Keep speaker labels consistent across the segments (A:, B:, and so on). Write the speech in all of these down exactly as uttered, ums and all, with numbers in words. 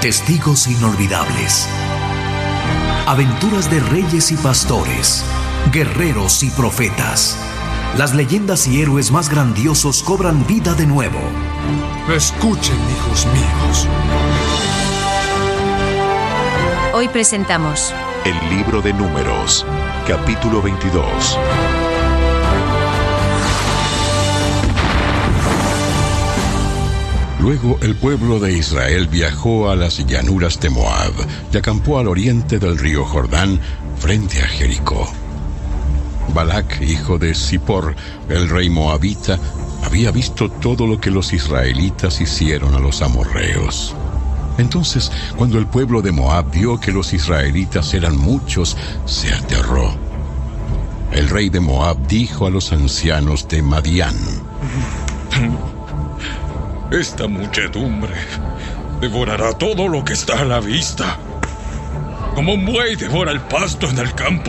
A: Testigos inolvidables. Aventuras de reyes y pastores, guerreros y profetas. Las leyendas y héroes más grandiosos cobran vida de nuevo.
B: Escuchen, hijos míos.
C: Hoy presentamos
D: El libro de Números, capítulo veintidós.
E: Luego el pueblo de Israel viajó a las llanuras de Moab y acampó al oriente del río Jordán, frente a Jericó. Balac, hijo de Zippor, el rey moabita, había visto todo lo que los israelitas hicieron a los amorreos. Entonces, cuando el pueblo de Moab vio que los israelitas eran muchos, se aterró. El rey de Moab dijo a los ancianos de Madián:
F: Esta muchedumbre devorará todo lo que está a la vista, como un buey devora el pasto en el campo.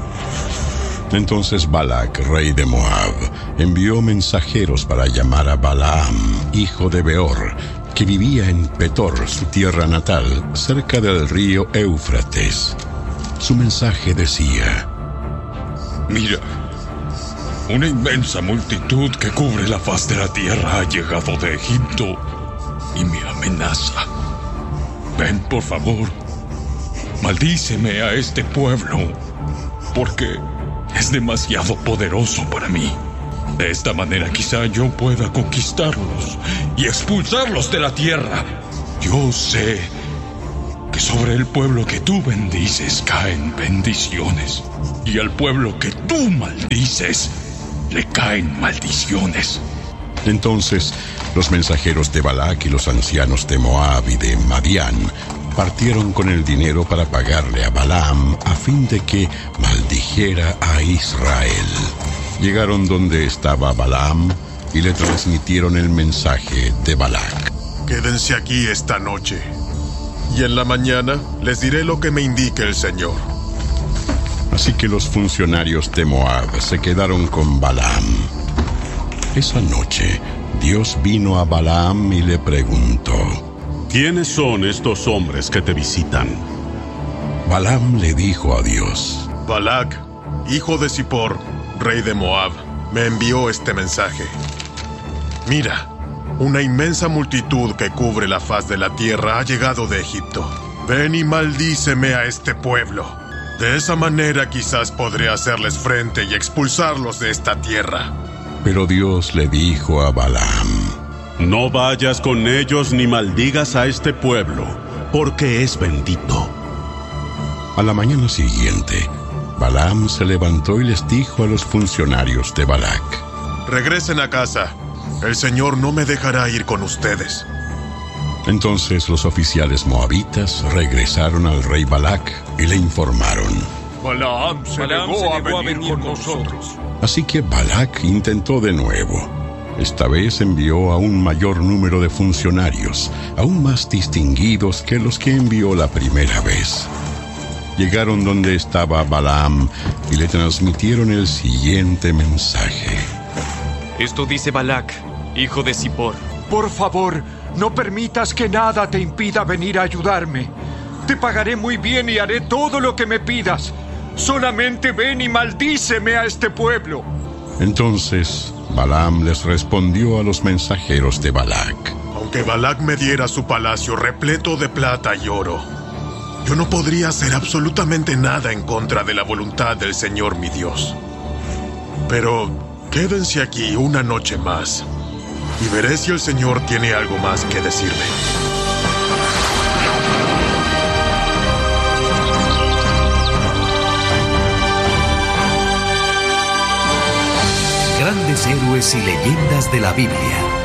E: Entonces Balac, rey de Moab, envió mensajeros para llamar a Balaam, hijo de Beor, que vivía en Petor, su tierra natal, cerca del río Éufrates. Su mensaje decía:
F: Mira, una inmensa multitud que cubre la faz de la tierra ha llegado de Egipto y me amenaza. Ven, por favor, maldíceme a este pueblo, porque es demasiado poderoso para mí. De esta manera quizá yo pueda conquistarlos y expulsarlos de la tierra. Yo sé que sobre el pueblo que tú bendices caen bendiciones, y al pueblo que tú maldices le caen maldiciones.
E: Entonces los mensajeros de Balac y los ancianos de Moab y de Madián partieron con el dinero para pagarle a Balaam a fin de que maldijera a Israel. Llegaron donde estaba Balaam y le transmitieron el mensaje de Balac:
G: Quédense aquí esta noche, y en la mañana les diré lo que me indique el Señor.
E: Así que los funcionarios de Moab se quedaron con Balaam. Esa noche, Dios vino a Balaam y le preguntó:
H: ¿Quiénes son estos hombres que te visitan?
E: Balaam le dijo a Dios:
G: Balac, hijo de Zippor, rey de Moab, me envió este mensaje. Mira, una inmensa multitud que cubre la faz de la tierra ha llegado de Egipto. Ven y maldíceme a este pueblo. De esa manera quizás podré hacerles frente y expulsarlos de esta tierra.
E: Pero Dios le dijo a Balaam:
H: No vayas con ellos ni maldigas a este pueblo, porque es bendito.
E: A la mañana siguiente, Balaam se levantó y les dijo a los funcionarios de Balac:
G: Regresen a casa. El Señor no me dejará ir con ustedes.
E: Entonces los oficiales moabitas regresaron al rey Balac y le informaron:
B: Balaam se
F: Balaam
B: negó,
F: se
B: a,
F: negó
B: venir
F: a venir
B: con
F: con
B: nosotros.
E: Así que Balac intentó de nuevo. Esta vez envió a un mayor número de funcionarios, aún más distinguidos que los que envió la primera vez. Llegaron donde estaba Balaam y le transmitieron el siguiente mensaje:
I: Esto dice Balac, hijo de Zippor.
B: Por favor, no permitas que nada te impida venir a ayudarme. Te pagaré muy bien y haré todo lo que me pidas. Solamente ven y maldíceme a este pueblo.
E: Entonces Balaam les respondió a los mensajeros de Balac:
G: Aunque Balac me diera su palacio repleto de plata y oro, yo no podría hacer absolutamente nada en contra de la voluntad del Señor mi Dios. Pero quédense aquí una noche más y veré si el Señor tiene algo más que decirme.
A: Grandes héroes y leyendas de la Biblia.